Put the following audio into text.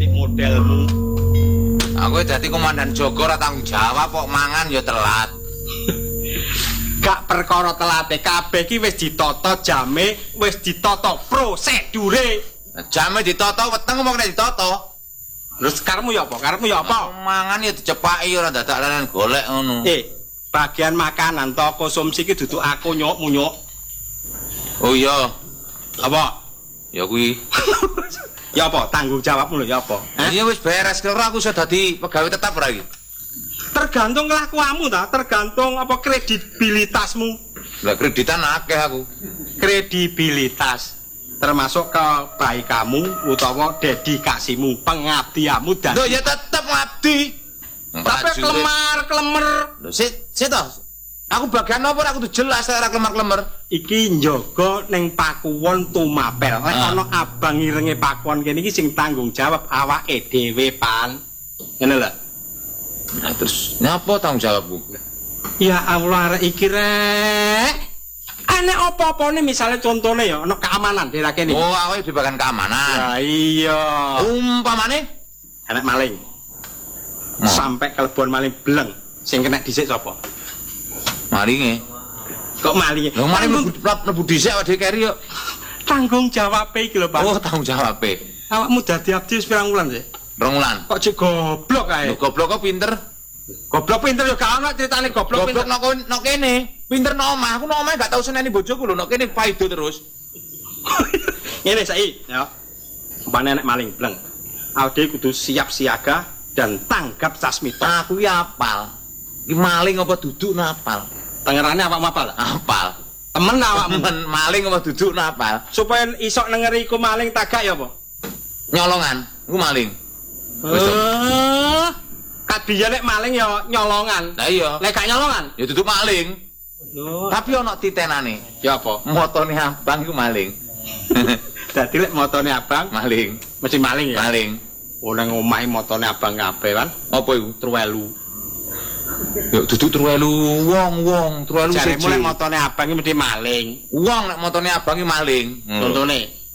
cek modelmu. Aku dadi komandan Joko ora tanggung jawab kok mangan ya telat. Gak perkara telate kabeh iki wis ditata jame, wis ditata prosedure. Jame ditata weteng apa nek ditata? Terus karepmu ya apa? Karepmu ya apa? Mangan ya dicepaki ora dadak leren golek ngono. Bagian makanan to konsumsi iki duduk aku nyokmu nyok. Oh iya. Apa? Ya kuwi. Ya apa? Tanggung jawabmu lho ya apa? Iya wis beres kira aku iso dadi pegawai tetap ora iki. Tergantung kelakuanmu ta, tergantung apa kredibilitasmu. Lah kreditan akeh aku. Kredibilitas termasuk kebaikanmu utawa dedikasimu, pengabdianmu dan lho ya tetep ngabdi. tapi kelemar-kelemar. Lho sik to. Aku bagian apa aku tuh jelas ora kelemar-kelemar. Iki njaga ning pakuwon tumapel. Lek ana abang irenge pakuwon kene iki sing tanggung jawab awake dhewe pan. Ngene lho. Nah terus nyapa tanggung jawabku? Ya Allah arek iki rek. Ana apa-apane misalnya contone ya ana keamanan daerah kene. Oh, awake di bagian keamanan. Ya iya. Umpamane anak maling. Sampai kelebon maling bleng. Sing kena dhisik sapa? Malinge. Kok malinge? Lho maling mlebu dhisik awake dhewe keri yo. Tanggung jawabe iki lho, Pak. Oh, tanggung jawabe. Awakmu dadi abdi wis pirang wulan sih? 2 wulan. Kok cek goblok kae? Lho goblok kok pinter. Goblok pinter yo gak ana critane goblok pinter. Goblok nok kene. Pinter nok omah. Aku nok omah gak tau seneni bojoku lho, nok kene paido terus. Ngene saiki, ya. Umpane nek maling bleng. Awake kudu siap siaga dan tanggap sasmita. Aku iki apal. Iki maling apa duduk napal? Tangerane awakmu apal? Apal. Temen awakmu maling apa duduk napal? Supaya iso nengeri iku maling tagak ya apa? Nyolongan, iku maling. Kadiyan nek maling ya nyolongan. Lah iya. Nek gak nyolongan ya duduk maling. Oh. Tapi ana titenane. Ya apa? Motone abang iku maling. Dadi lek motone abang maling, mesti maling ya. Maling. Oh nang omahe motone abang kabeh kan. Apa iku? Truwelu. Ya duduk truwelu wong, truwelu siji. Jaremu lek motone abang iki mesti maling. Wong nek motone abang iki maling. Contone